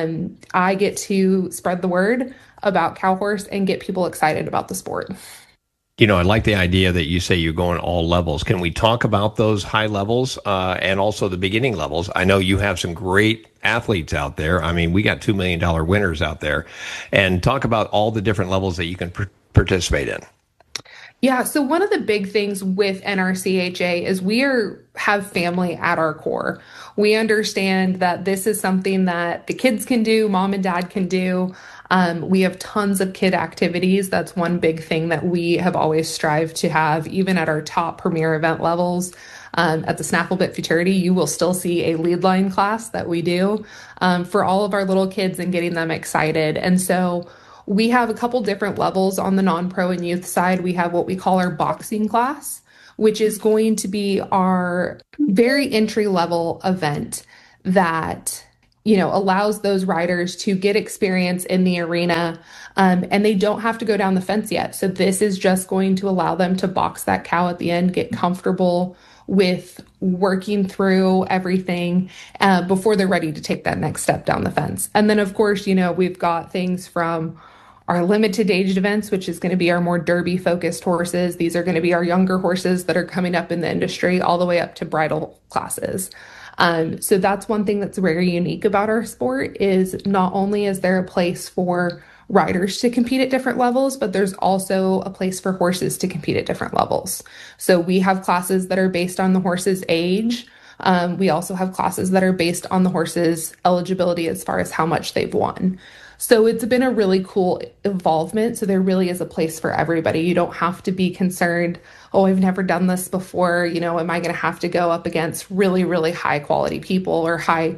I get to spread the word about cow horse and get people excited about the sport. You know, I like the idea that you say you're going all levels. Can we talk about those high levels and also the beginning levels? I know you have some great athletes out there. I mean, we got $2 million winners out there. And talk about all the different levels that you can participate in. Yeah, so one of the big things with NRCHA is we have family at our core. We understand that this is something that the kids can do, mom and dad can do. We have tons of kid activities. That's one big thing that we have always strived to have, even at our top premier event levels. At the Snaffle Bit Futurity, you will still see a lead line class that we do for all of our little kids and getting them excited. And so we have a couple different levels on the non-pro and youth side. We have what we call our boxing class, which is going to be our very entry level event that allows those riders to get experience in the arena, and they don't have to go down the fence yet. So this is just going to allow them to box that cow at the end, get comfortable with working through everything before they're ready to take that next step down the fence. And then, of course, we've got things from our limited age events, which is going to be our more derby focused horses. These are going to be our younger horses that are coming up in the industry, all the way up to bridle classes. So that's one thing that's very unique about our sport, is not only is there a place for riders to compete at different levels, but there's also a place for horses to compete at different levels. So we have classes that are based on the horse's age. We also have classes that are based on the horse's eligibility as far as how much they've won. So it's been a really cool involvement. So there really is a place for everybody. You don't have to be concerned, oh, I've never done this before. Am I going to have to go up against really, really high quality people or high,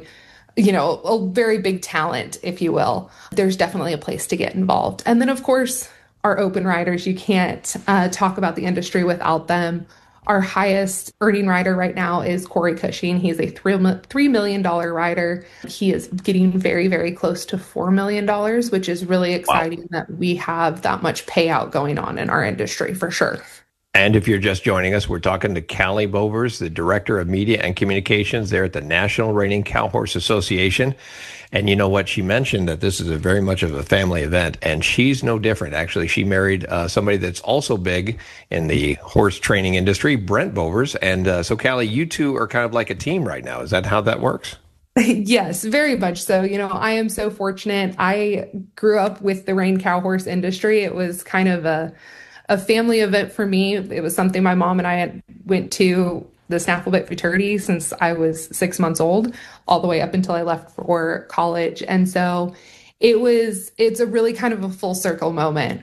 a very big talent, if you will. There's definitely a place to get involved. And then, of course, our open riders, you can't talk about the industry without them. Our highest earning rider right now is Corey Cushing. He's a $3 million rider. He is getting very, very close to $4 million, which is really exciting that we have that much payout going on in our industry for sure. And if you're just joining us, we're talking to Callie Bovers, the Director of Media and Communications there at the National Reining Cowhorse Association. And you know what? She mentioned that this is very much of a family event, and she's no different. Actually, she married somebody that's also big in the horse training industry, Brent Bovers. And so, Callie, you two are kind of like a team right now. Is that how that works? Yes, very much so. I am so fortunate. I grew up with the rein cow horse industry. It was kind of a family event for me. It was something my mom and I went to the Snaffle Bit fraternity since I was 6 months old, all the way up until I left for college. And so it's a really kind of a full circle moment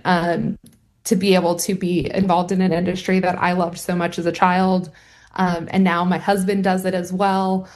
to be able to be involved in an industry that I loved so much as a child. And now my husband does it as well.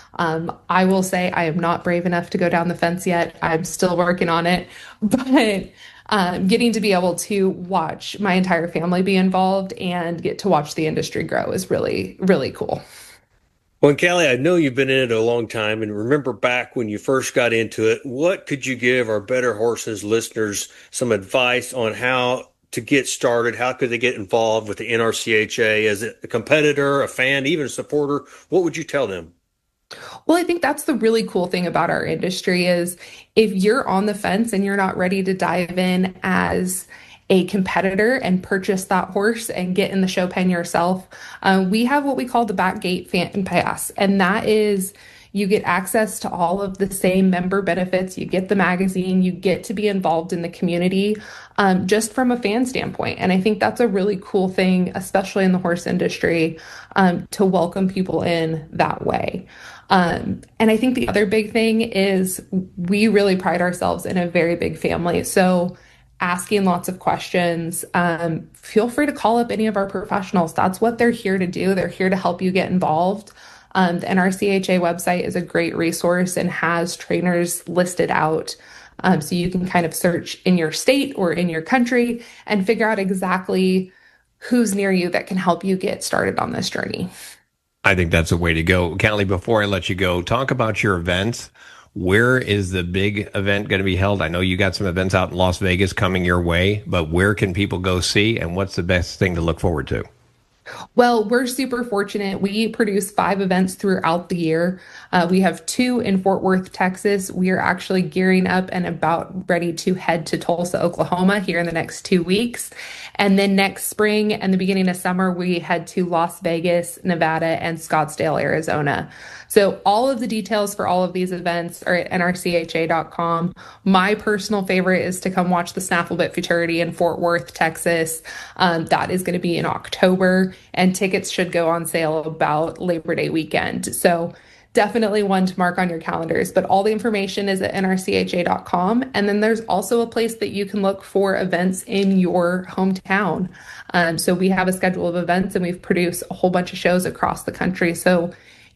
I will say I am not brave enough to go down the fence yet. I'm still working on it, but getting to be able to watch my entire family be involved and get to watch the industry grow is really, really cool. Well, Callie, I know you've been in it a long time, and remember back when you first got into it. What could you give our Better Horses listeners some advice on how to get started? How could they get involved with the NRCHA as a competitor, a fan, even a supporter? What would you tell them? Well, I think that's the really cool thing about our industry is if you're on the fence and you're not ready to dive in as a competitor and purchase that horse and get in the show pen yourself, we have what we call the back gate fan pass. And that is you get access to all of the same member benefits. You get the magazine, you get to be involved in the community just from a fan standpoint. And I think that's a really cool thing, especially in the horse industry, to welcome people in that way. And I think the other big thing is we really pride ourselves in a very big family. So asking lots of questions, feel free to call up any of our professionals. That's what they're here to do. They're here to help you get involved. The NRCHA website is a great resource and has trainers listed out. So you can kind of search in your state or in your country and figure out exactly who's near you that can help you get started on this journey. I think that's a way to go. Callie, before I let you go, talk about your events. Where is the big event going to be held? I know you got some events out in Las Vegas coming your way, but where can people go see, and what's the best thing to look forward to? Well, we're super fortunate. We produce 5 events throughout the year. We have 2 in Fort Worth, Texas. We are actually gearing up and about ready to head to Tulsa, Oklahoma here in the next 2 weeks. And then next spring and the beginning of summer, we head to Las Vegas, Nevada, and Scottsdale, Arizona. So all of the details for all of these events are at nrcha.com. My personal favorite is to come watch the Snaffle Bit Futurity in Fort Worth, Texas. That is going to be in October, and tickets should go on sale about Labor Day weekend. So definitely one to mark on your calendars, but all the information is at nrcha.com. And then there's also a place that you can look for events in your hometown. So we have a schedule of events and we've produced a whole bunch of shows across the country. So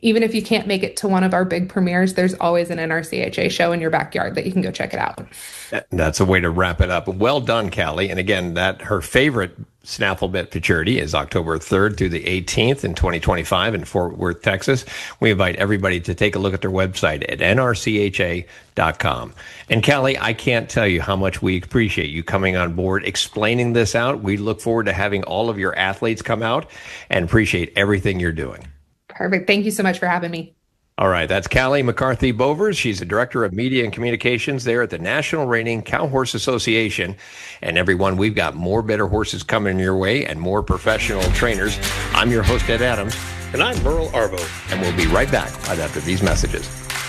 even if you can't make it to one of our big premieres, there's always an NRCHA show in your backyard that you can go check it out. That's a way to wrap it up. Well done, Callie. And again, her favorite Snaffle Bet Futurity is October 3rd through the 18th in 2025 in Fort Worth, Texas. We invite everybody to take a look at their website at nrcha.com. And Callie, I can't tell you how much we appreciate you coming on board, explaining this out. We look forward to having all of your athletes come out and appreciate everything you're doing. Perfect. Thank you so much for having me. All right, that's Callie McCarthy Bovers. She's the Director of Media and Communications there at the National Reining Cow Horse Association. And everyone, we've got more better horses coming your way and more professional trainers. I'm your host, Ed Adams. And I'm Merle Arvo. And we'll be right back right after these messages.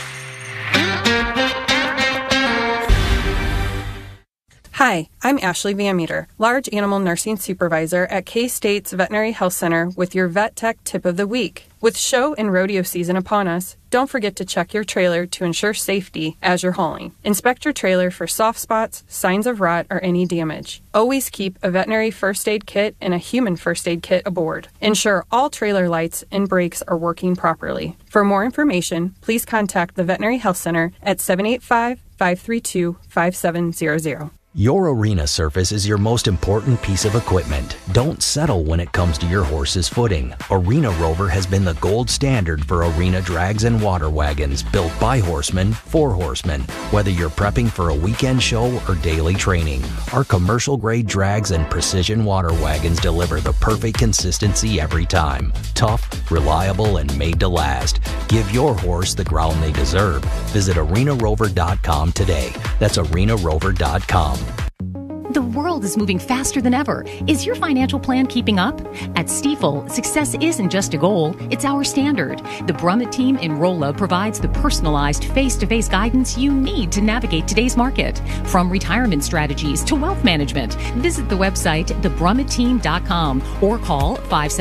Hi, I'm Ashley Van Meter, Large Animal Nursing Supervisor at K-State's Veterinary Health Center with your Vet Tech Tip of the Week. With show and rodeo season upon us, don't forget to check your trailer to ensure safety as you're hauling. Inspect your trailer for soft spots, signs of rot, or any damage. Always keep a veterinary first aid kit and a human first aid kit aboard. Ensure all trailer lights and brakes are working properly. For more information, please contact the Veterinary Health Center at 785-532-5700. Your arena surface is your most important piece of equipment. Don't settle when it comes to your horse's footing. Arena Rover has been the gold standard for arena drags and water wagons built by horsemen for horsemen. Whether you're prepping for a weekend show or daily training, our commercial-grade drags and precision water wagons deliver the perfect consistency every time. Tough, reliable, and made to last. Give your horse the ground they deserve. Visit arenarover.com today. That's arenarover.com. The world is moving faster than ever. Is your financial plan keeping up? At Stifel, success isn't just a goal, it's our standard. The Brummett team in Rolla provides the personalized face-to-face guidance you need to navigate today's market. From retirement strategies to wealth management, visit the website thebrummettteam.com or call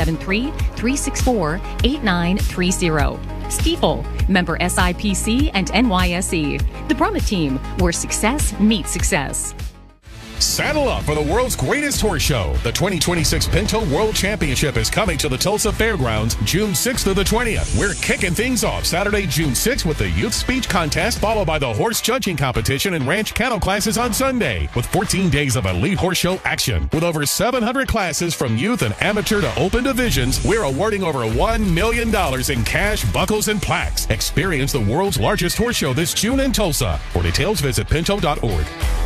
573-364-8930. Stifel, member SIPC and NYSE. The Brummett team, where success meets success. Saddle up for the world's greatest horse show. The 2026 Pinto World Championship is coming to the Tulsa Fairgrounds June 6th to the 20th. We're kicking things off Saturday, June 6th with the Youth Speech Contest, followed by the Horse Judging Competition and Ranch Cattle Classes on Sunday, with 14 days of elite horse show action. With over 700 classes from youth and amateur to open divisions, we're awarding over $1 million in cash, buckles, and plaques. Experience the world's largest horse show this June in Tulsa. For details, visit pinto.org.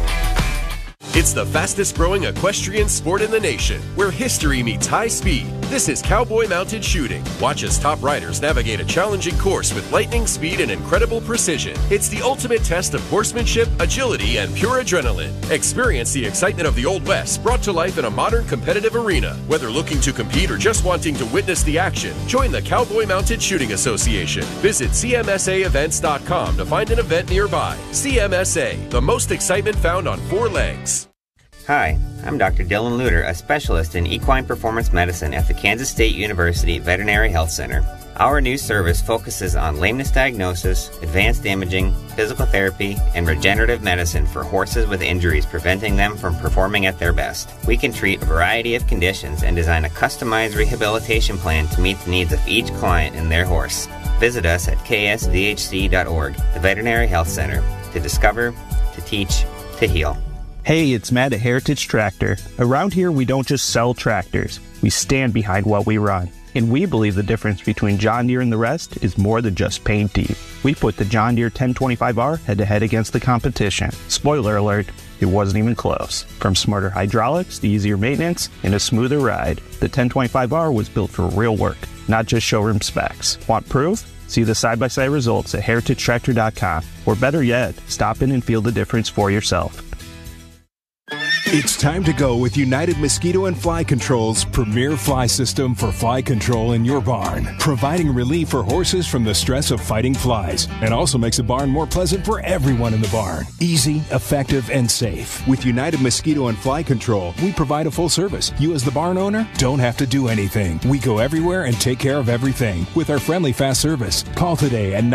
It's the fastest growing equestrian sport in the nation, where history meets high speed. This is Cowboy Mounted Shooting. Watch as top riders navigate a challenging course with lightning speed and incredible precision. It's the ultimate test of horsemanship, agility, and pure adrenaline. Experience the excitement of the Old West brought to life in a modern competitive arena. Whether looking to compete or just wanting to witness the action, join the Cowboy Mounted Shooting Association. Visit CMSAevents.com to find an event nearby. CMSA, the most excitement found on four legs. Hi, I'm Dr. Dylan Luter, a specialist in equine performance medicine at the Kansas State University Veterinary Health Center. Our new service focuses on lameness diagnosis, advanced imaging, physical therapy, and regenerative medicine for horses with injuries preventing them from performing at their best. We can treat a variety of conditions and design a customized rehabilitation plan to meet the needs of each client and their horse. Visit us at ksvhc.org, the Veterinary Health Center, to discover, to teach, to heal. Hey, it's Matt at Heritage Tractor. Around here, we don't just sell tractors. We stand behind what we run. And we believe the difference between John Deere and the rest is more than just paint deep. We put the John Deere 1025R head-to-head against the competition. Spoiler alert, it wasn't even close. From smarter hydraulics to easier maintenance and a smoother ride, the 1025R was built for real work, not just showroom specs. Want proof? See the side-by-side results at heritagetractor.com. Or better yet, stop in and feel the difference for yourself. It's time to go with United Mosquito and Fly Control's premier fly system for fly control in your barn, providing relief for horses from the stress of fighting flies, and also makes the barn more pleasant for everyone in the barn. Easy, effective, and safe. With United Mosquito and Fly Control, we provide a full service. You as the barn owner don't have to do anything. We go everywhere and take care of everything with our friendly fast service. Call today at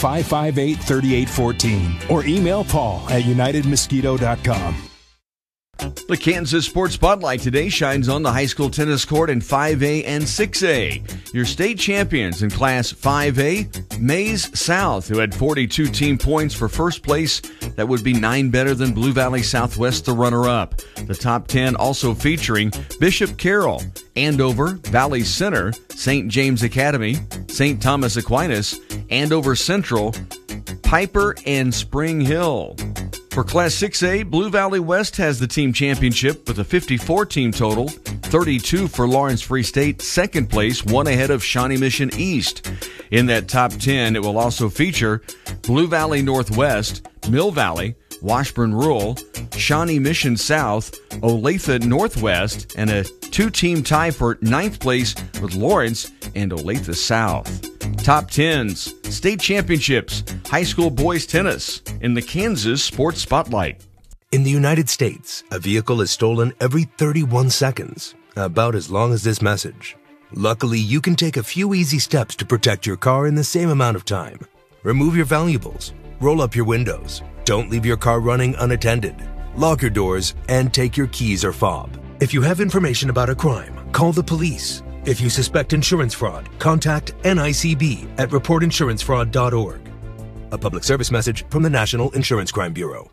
913-558-3814 or email Paul at unitedmosquito.com. The Kansas Sports Spotlight today shines on the high school tennis court in 5A and 6A. Your state champions in Class 5A, Maize South, who had 42 team points for first place. That would be 9 better than Blue Valley Southwest, the runner-up. The top 10 also featuring Bishop Carroll, Andover, Valley Center, St. James Academy, St. Thomas Aquinas, Andover Central, Piper, and Spring Hill. For Class 6A, Blue Valley West has the team championship with a 54-team total, 32 for Lawrence Free State, second place, one ahead of Shawnee Mission East. In that top 10, it will also feature Blue Valley Northwest, Mill Valley, Washburn Rural, Shawnee Mission South, Olathe Northwest, and a two-team tie for ninth place with Lawrence and Olathe South. Top 10s, state championships, high school boys tennis in the Kansas Sports Spotlight. In the United States, a vehicle is stolen every 31 seconds, about as long as this message. Luckily, you can take a few easy steps to protect your car in the same amount of time. Remove your valuables, roll up your windows, don't leave your car running unattended, lock your doors, and take your keys or fob. If you have information about a crime, call the police. If you suspect insurance fraud, contact NICB at reportinsurancefraud.org. A public service message from the National Insurance Crime Bureau.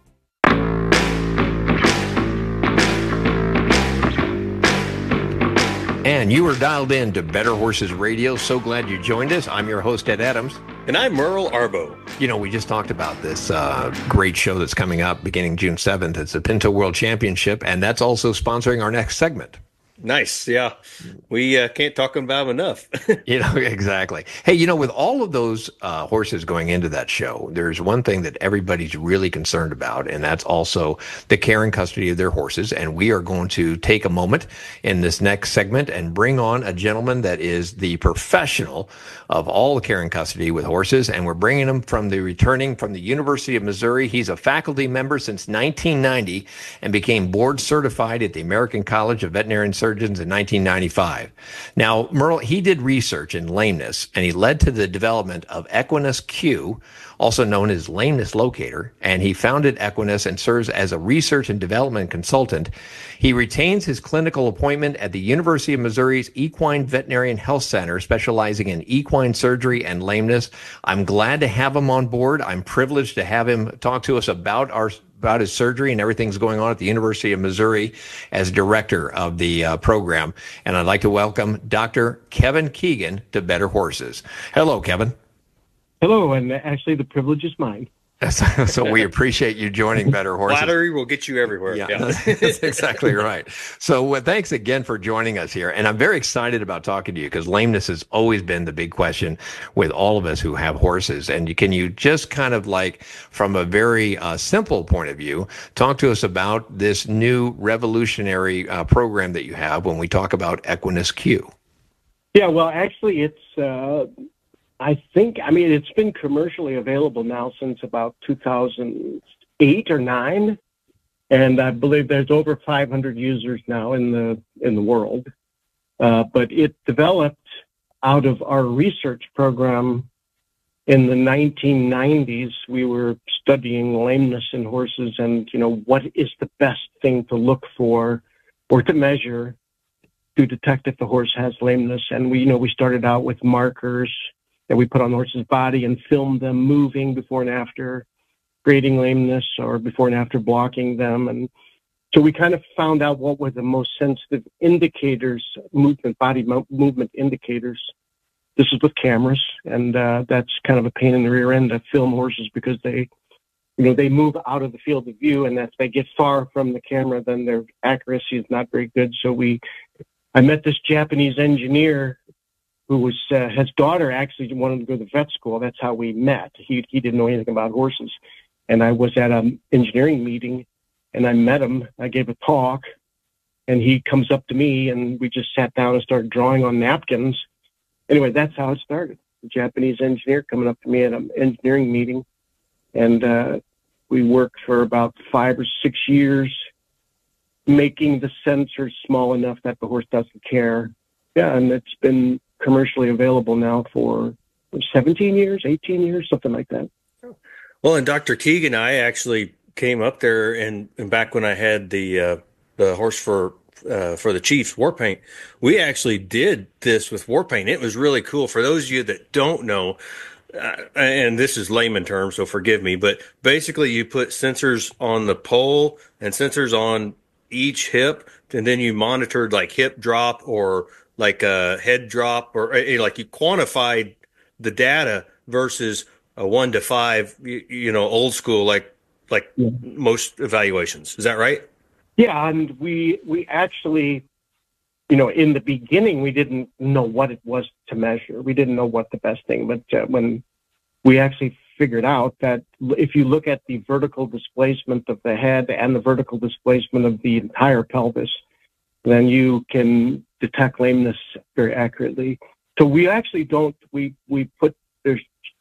And you are dialed in to Better Horses Radio. So glad you joined us. I'm your host, Ed Adams. And I'm Merle Arbo. You know, we just talked about this great show that's coming up beginning June 7th. It's the Pinto World Championship, and that's also sponsoring our next segment. Nice. Yeah. We can't talk about them enough. You know, exactly. Hey, you know, with all of those horses going into that show, there's one thing that everybody's really concerned about, and that's also the care and custody of their horses. And we are going to take a moment in this next segment and bring on a gentleman that is the professional of all the care and custody with horses. And we're bringing him returning from the University of Missouri. He's a faculty member since 1990 and became board certified at the American College of Veterinary Surgeons in 1995. Now, Merle, he did research in lameness, and he led to the development of Equinus Q, also known as Lameness Locator, and he founded Equinus and serves as a research and development consultant. He retains his clinical appointment at the University of Missouri's Equine Veterinarian Health Center, specializing in equine surgery and lameness. I'm glad to have him on board. I'm privileged to have him talk to us about his surgery and everything's going on at the University of Missouri as director of the program. And I'd like to welcome Dr. Kevin Keegan to Better Horses. Hello, Kevin. Hello, and actually the privilege is mine. So we appreciate you joining Better Horses. Flattery will get you everywhere. Yeah. That's exactly right. So thanks again for joining us here. And I'm very excited about talking to you because lameness has always been the big question with all of us who have horses. And can you just kind of like from a very simple point of view, talk to us about this new revolutionary program that you have when we talk about Equinus Q? Yeah, well, actually it's... it's been commercially available now since about 2008 or 9, and I believe there's over 500 users now in the world. But it developed out of our research program in the 1990s. We were studying lameness in horses, and what is the best thing to look for or to measure to detect if the horse has lameness. And we started out with markers that we put on the horse's body and filmed them moving before and after grading lameness or before and after blocking them. And so we kind of found out what were the most sensitive indicators, body movement indicators. This is with cameras, and that's kind of a pain in the rear end to film horses because they move out of the field of view, and as they get far from the camera, then their accuracy is not very good. So I met this Japanese engineer who was his daughter actually wanted to go to vet school. That's how we met. He didn't know anything about horses. And I was at an engineering meeting, and I met him. I gave a talk, and he comes up to me, and we just sat down and started drawing on napkins. Anyway, that's how it started. A Japanese engineer coming up to me at an engineering meeting, and we worked for about 5 or 6 years making the sensors small enough that the horse doesn't care. Yeah, and it's been commercially available now for 17 years, 18 years, something like that. Well, and Dr. Keegan, I actually came up there and back when I had the the horse for the Chiefs, Warpaint, we actually did this with Warpaint. It was really cool. For those of you that don't know, and this is layman terms, so forgive me, but basically you put sensors on the pole and sensors on each hip, and then you monitored like hip drop or like a head drop, or like you quantified the data versus a 1 to 5, old school, like most evaluations. Is that right? Yeah, and we actually, in the beginning, we didn't know what it was to measure. We didn't know what the best thing, but when we actually figured out that if you look at the vertical displacement of the head and the vertical displacement of the entire pelvis, then you can detect lameness very accurately. So we actually don't, we put, there's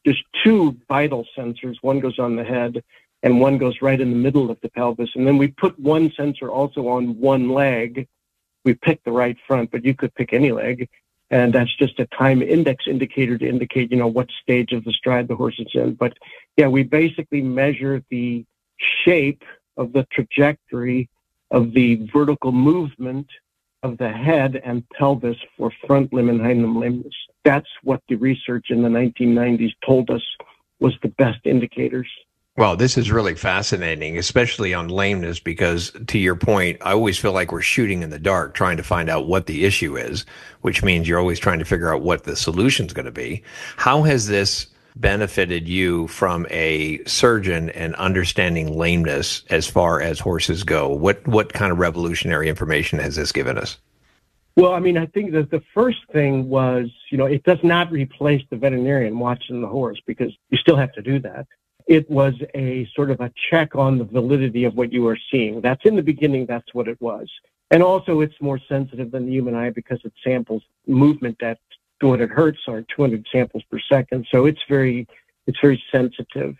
2 vital sensors. One goes on the head and one goes right in the middle of the pelvis. And then we put one sensor also on one leg. We picked the right front, but you could pick any leg. And that's just a time index indicator to indicate, what stage of the stride the horse is in. But yeah, we basically measure the shape of the trajectory of the vertical movement of the head and pelvis for front limb and hind limb lameness. That's what the research in the 1990s told us was the best indicators. Well, this is really fascinating, especially on lameness, because to your point, I always feel like we're shooting in the dark trying to find out what the issue is, which means you're always trying to figure out what the solution's going to be. How has this benefited you from a surgeon and understanding lameness as far as horses go? What kind of revolutionary information has this given us? Well, I mean, I think that the first thing was, it does not replace the veterinarian watching the horse, because you still have to do that. It was a sort of a check on the validity of what you were seeing. That's in the beginning, that's what it was. And also it's more sensitive than the human eye because it samples movement at 200 hertz or 200 samples per second. So it's very sensitive.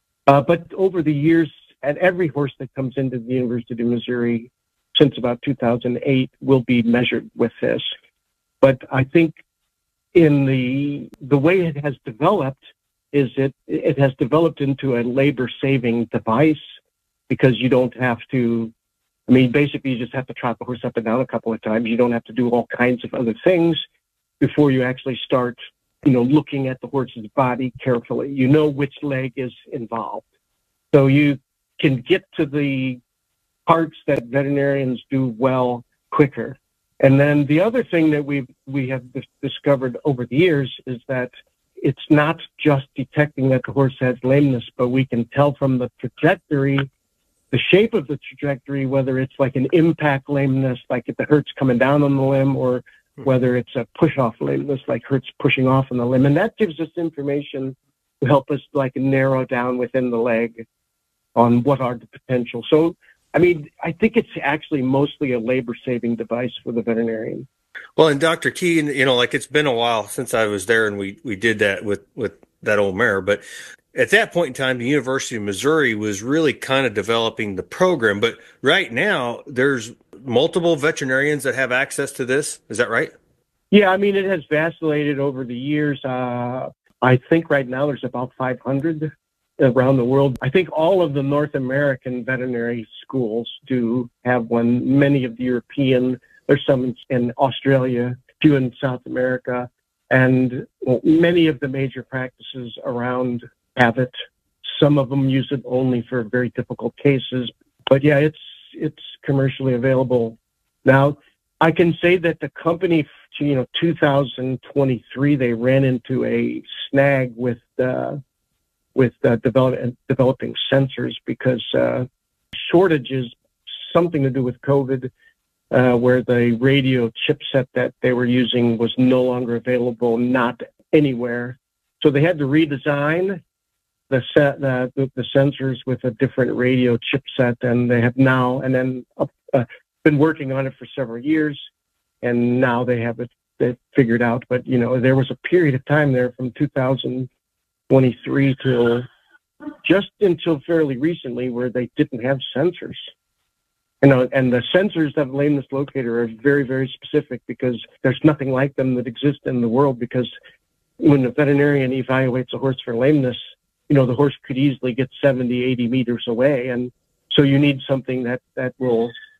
But over the years, and every horse that comes into the University of Missouri since about 2008 will be measured with this. But I think in the way it has developed, is it has developed into a labor-saving device, because you don't have to, basically you just have to trot the horse up and down a couple of times. You don't have to do all kinds of other things before you actually start, looking at the horse's body carefully. You know which leg is involved. So you can get to the parts that veterinarians do well quicker. And then the other thing that we have discovered over the years is that it's not just detecting that the horse has lameness, but we can tell from the trajectory, the shape of the trajectory, whether it's like an impact lameness, like if the Hertz coming down on the limb, or whether it's a push-off lameness, like Hertz pushing off on the limb. And that gives us information to help us like narrow down within the leg on what are the potential. So, I think it's actually mostly a labor-saving device for the veterinarian. Well, and Dr. Key, it's been a while since I was there and we did that with that old mare. But at that point in time, the University of Missouri was really kind of developing the program. But right now, there's multiple veterinarians that have access to this. Is that right? Yeah, it has vacillated over the years. I think right now there's about 500 around the world. I think all of the North American veterinary schools do have one. Many of the European, there's some in Australia, a few in South America, and many of the major practices around have it. Some of them use it only for very difficult cases. But yeah, it's commercially available. Now, I can say that the company, 2023, they ran into a snag with developing sensors, because shortages, something to do with COVID, where the radio chipset that they were using was no longer available, not anywhere. So they had to redesign the sensors with a different radio chipset, and they have now, and then been working on it for several years, and now they have it figured out. But, there was a period of time there from 2023 till just until fairly recently where they didn't have sensors. And the sensors of lameness locator are very, very specific, because there's nothing like them that exist in the world. Because when a veterinarian evaluates a horse for lameness, the horse could easily get 70, 80 meters away. And so you need something that will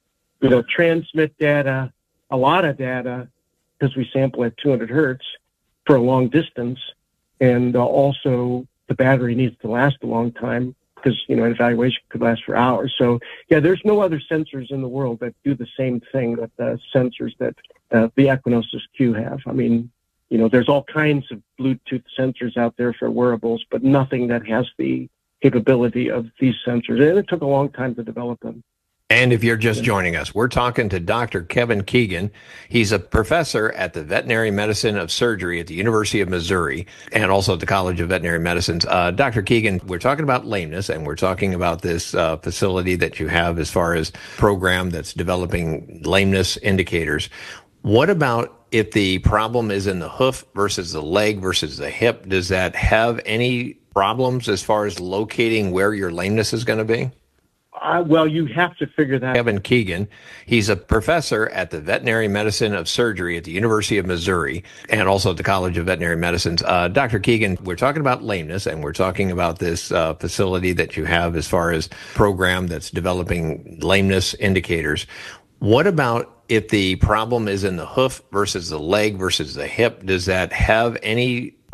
transmit data, a lot of data, because we sample at 200 hertz for a long distance. And also the battery needs to last a long time because, an evaluation could last for hours. So, there's no other sensors in the world that do the same thing that the sensors that the Equinosis Q have. I mean, there's all kinds of Bluetooth sensors out there for wearables, but nothing that has the capability of these sensors. And it took a long time to develop them. And if you're just joining us, we're talking to Dr. Kevin Keegan. He's a professor at the Veterinary Medicine of Surgery at the University of Missouri and also at the College of Veterinary Medicines. Dr. Keegan, we're talking about lameness, and we're talking about this facility that you have as far as program that's developing lameness indicators. What about if the problem is in the hoof versus the leg versus the hip? Does that have any problems as far as locating where your lameness is going to be? Well, you have to figure that out. Kevin Keegan, he's a professor at the Veterinary Medicine of Surgery at the University of Missouri and also at the College of Veterinary Medicines. Dr. Keegan, we're talking about lameness, and we're talking about this facility that you have as far as program that's developing lameness indicators. What about if the problem is in the hoof versus the leg versus the hip? Does that have any